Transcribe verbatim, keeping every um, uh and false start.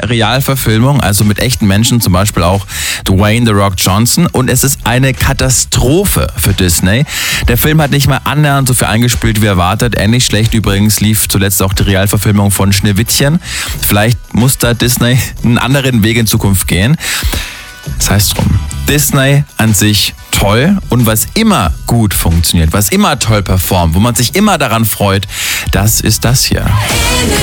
Realverfilmung, also mit echten Menschen, zum Beispiel auch Dwayne The Rock Johnson. Und es ist eine Katastrophe für Disney. Der Film hat nicht mal annähernd so viel eingespielt wie erwartet. Ähnlich schlecht übrigens lief zuletzt auch die Realverfilmung von Schneewittchen. Vielleicht muss da Disney einen anderen Weg in Zukunft gehen. Das heißt drum, Disney an sich toll, und was immer gut funktioniert, was immer toll performt, wo man sich immer daran freut, das ist das hier.